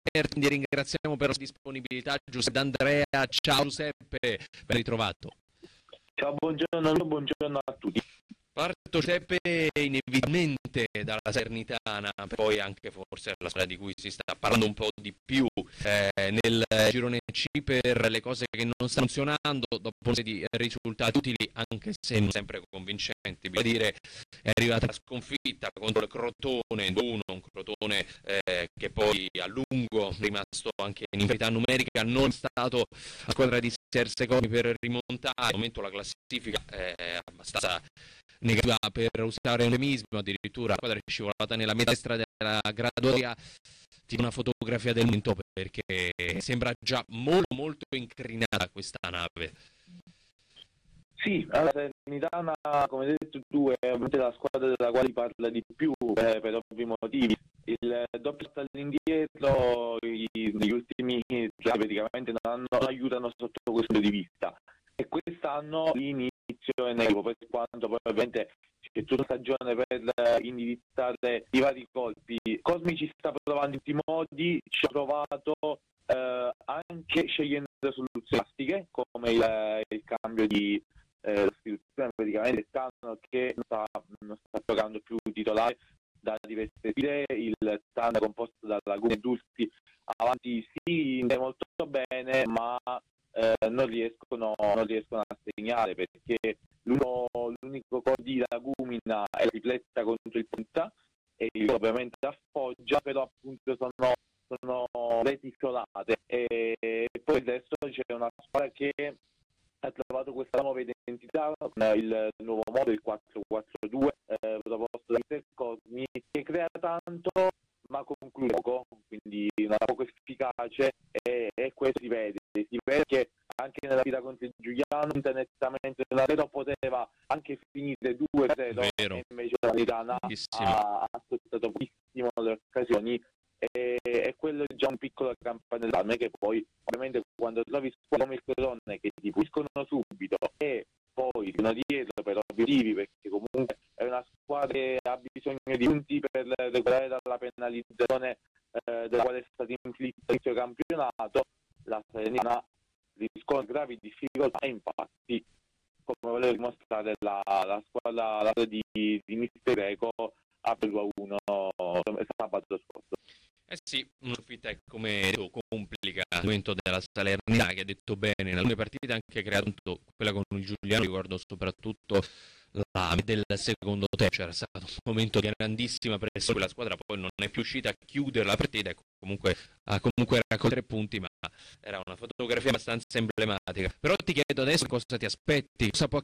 esperti, ti ringraziamo per la disponibilità. Giuseppe D'Andrea, ciao Giuseppe, ben ritrovato. Ciao, buongiorno a tutti. Parto Giuseppe inevitabilmente dalla Salernitana, poi anche forse la squadra di cui si sta parlando un po' di più nel girone C per le cose che non stanno funzionando, dopo una serie di risultati utili anche se non sempre convincenti. Bisogna dire, è arrivata la sconfitta contro il Crotone 2-1, un Crotone che poi a lungo è rimasto anche in inferiorità numerica, non è stato la squadra di Serse Comi per rimontare. Al momento la classifica è abbastanza negativa, per usare un eufemismo, addirittura la squadra è scivolata nella metà destra della graduatoria. Ti do una fotografia del momento perché sembra già molto incrinata questa nave. Sì, la Salernitana, come hai detto tu, è ovviamente la squadra della quale parla di più per ovvi motivi. Il doppio salto indietro negli ultimi anni praticamente non aiutano sotto questo punto di vista, e quest'anno l'inizio è negativo, per quanto poi ovviamente c'è tutta stagione per indirizzare i vari colpi. Cosmi ci sta provando in tutti i modi, ci ha provato anche scegliendo soluzioni plastiche come il cambio di l'istituzione praticamente Tano, che non sta giocando più titolare da diverse sfide. Il Tano è composto da Laguna e Dulci avanti, sì, molto bene, ma non riescono a segnare, perché l'unico gol di Lagumina è la tripletta contro il Ponza e ovviamente appoggia, però appunto sono reti isolate, e poi adesso c'è una squadra che ha trovato questa nuova identità con il nuovo modo, il 4-4-2 proposto da Mister Cosmi, che crea tanto ma conclude poco, quindi una poco efficace, e questo si vede che anche nella partita contro il Giuliano nettamente la Reno poteva anche finire 2-0, e invece la Salernitana ha aspettato pochissimo le occasioni, e quello è già un piccolo campanello d'allarme, che poi ovviamente quando trovi squadre come il Crotone che ti puliscono subito e poi sono dietro per obiettivi, perché comunque è una squadra che ha bisogno di punti per recuperare dalla penalizzazione della quale è stata inflitta l'inizio campionato, la Salernitana riscontra gravi difficoltà, e infatti, come volevo dimostrare, la squadra di Mister Greco ha per 2-1 sabato scorso. Sì, una sconfitta che, come detto, complica il momento della Salernitana, che ha detto bene, nelle alcune partite anche creato quella con il Giuliano, ricordo soprattutto la del secondo tempo, c'era stato un momento di grandissima pressione, quella squadra poi non è più uscita a chiudere la partita, e comunque ha raccolto 3 punti, ma era una fotografia abbastanza emblematica. Però ti chiedo adesso cosa ti aspetti, cosa può